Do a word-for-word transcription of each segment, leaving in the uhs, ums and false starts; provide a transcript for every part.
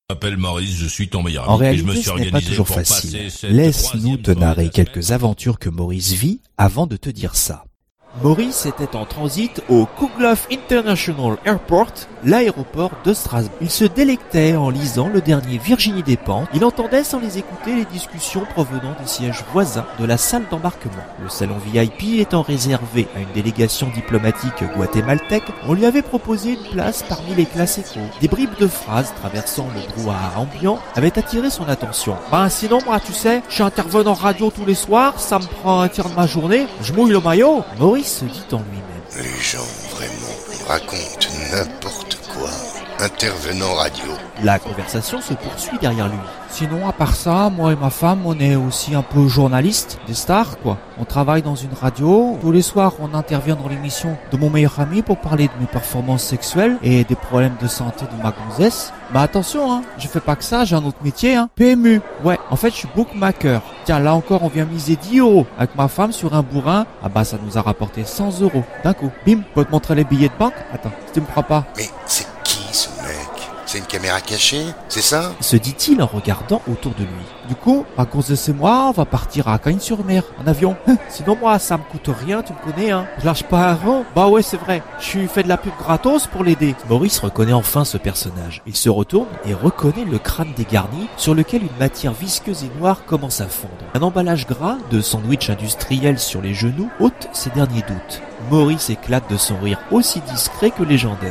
Je m'appelle Maurice, je suis ton meilleur ami. En réalité, et je me suis ce n'est organisé pas toujours pour facile. passer cette Laisse-nous te troisième narrer soirée quelques aventures que Maurice vit avant de te dire ça. Maurice était en transit au Kugloff International Airport, l'aéroport de Strasbourg. Il se délectait en lisant le dernier Virginie Despentes. Il entendait sans les écouter les discussions provenant des sièges voisins de la salle d'embarquement. Le salon V I P étant réservé à une délégation diplomatique guatémaltèque, on lui avait proposé une place parmi les classes échos. Des bribes de phrases traversant le brouhaha ambiant avaient attiré son attention. Ben sinon moi tu sais, je suis intervenant radio tous les soirs, ça me prend un tiers de ma journée, je mouille le maillot. Maurice se dit en lui-même. Les gens, vraiment, ils racontent n'importe quoi. Intervenant radio. La conversation se poursuit derrière lui. Sinon, à part ça, moi et ma femme, on est aussi un peu journalistes, des stars, quoi. On travaille dans une radio. Tous les soirs, on intervient dans l'émission de mon meilleur ami pour parler de mes performances sexuelles et des problèmes de santé de ma gonzesse. Mais attention, hein, je fais pas que ça, j'ai un autre métier, hein. P M U. Ouais, en fait, je suis bookmaker. Tiens, là encore, on vient miser dix euros avec ma femme sur un bourrin. Ah bah, ça nous a rapporté cent euros. D'un coup. Bim, peux te montrer les billets de banque? Attends, si tu me crois pas. Mais c'est qui ce mec? C'est une caméra cachée? C'est ça? Se dit-il en regardant autour de lui. Du coup, ma gonzesse et moi, on va partir à Cagnes-sur-Mer, en avion. Sinon moi, ça me coûte rien, tu me connais, hein. Je lâche pas un rond. Bah ouais, c'est vrai. Je suis fait de la pub gratos pour l'aider. Maurice reconnaît enfin ce personnage. Il se retourne et reconnaît le crâne dégarni sur lequel une matière visqueuse et noire commence à fondre. Un emballage gras de sandwich industriel sur les genoux ôte ses derniers doutes. Maurice éclate de son rire aussi discret que légendaire.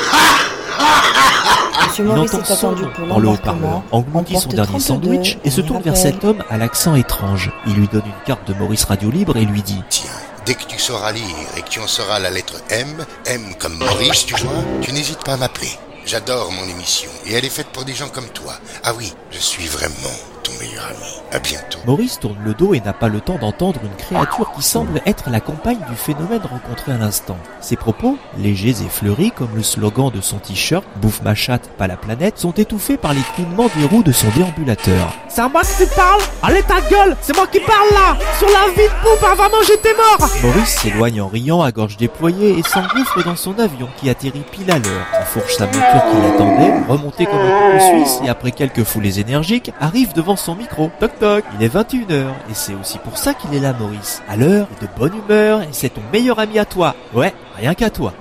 Monsieur Il Maurice entend est son attendu nom pour dans le haut-parleur, l'embarquement. engloutit son Emporte dernier trente-deux, sandwich et se il tourne vers rappelle. cet homme à l'accent étrange. Il lui donne une carte de Maurice Radio Libre et lui dit Tiens, dès que tu sauras lire et que tu en sauras la lettre M, M comme Maurice, tu vois, tu n'hésites pas à m'appeler. J'adore mon émission et elle est faite pour des gens comme toi. Ah oui, je suis vraiment ton meilleur ami. À bientôt. Maurice tourne le dos et n'a pas le temps d'entendre une créature qui semble être la compagne du phénomène rencontré à l'instant. Ses propos, légers et fleuris comme le slogan de son t-shirt « Bouffe ma chatte, pas la planète », sont étouffés par les clignements des roues de son déambulateur. « C'est à moi que tu parles? Allez ta gueule, c'est moi qui parle là! Sur la vie de poupe, elle va manger tes morts !» Maurice s'éloigne en riant à gorge déployée et s'engouffre dans son avion qui atterrit pile à l'heure. Il fourche sa monture qui l'attendait, remonté comme un coucou suisse et après quelques foulées énergiques, arrive devant son micro. Toc toc, il est vingt et une heures et c'est aussi pour ça qu'il est là Maurice. À l'heure et de bonne humeur et c'est ton meilleur ami à toi. Ouais, rien qu'à toi.